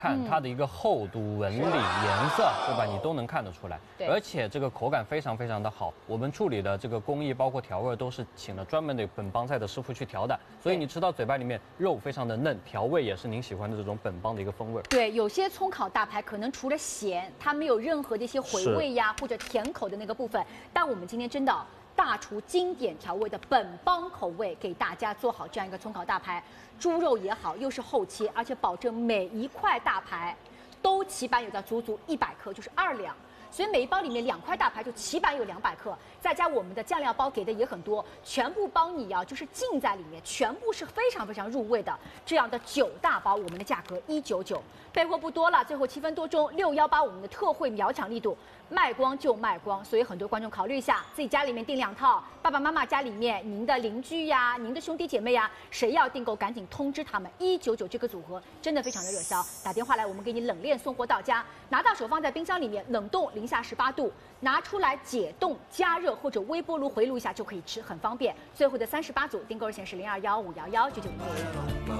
看它的一个厚度、纹理、颜色，对吧？你都能看得出来。 对， 而且这个口感非常非常的好。我们处理的这个工艺，包括调味，都是请了专门的本帮菜的师傅去调的，所以你吃到嘴巴里面肉非常的嫩，调味也是您喜欢的这种本帮的一个风味。 对，有些葱烤大排可能除了咸，它没有任何的一些回味呀或者甜口的那个部分，但我们今天真的。大厨经典调味的本帮口味，给大家做好这样一个葱烤大排，猪肉也好，又是厚切，而且保证每一块大排都起板有到足足100克，就是2两。所以每一包里面2块大排就起码有200克，再加我们的酱料包给的也很多，全部帮你啊，就是浸在里面，全部是非常非常入味的。这样的9大包，我们的价格199，备货不多了，最后7分多钟，618我们的特惠秒抢力度，卖光就卖光。所以很多观众考虑一下，自己家里面订2套，爸爸妈妈家里面，您的邻居呀，您的兄弟姐妹呀，谁要订购赶紧通知他们，199这个组合真的非常的热销，打电话来我们给你冷链送货到家，拿到手放在冰箱里面冷冻。零下18度，拿出来解冻、加热或者微波炉回炉一下就可以吃，很方便。最后的38组订购热线是0215119910。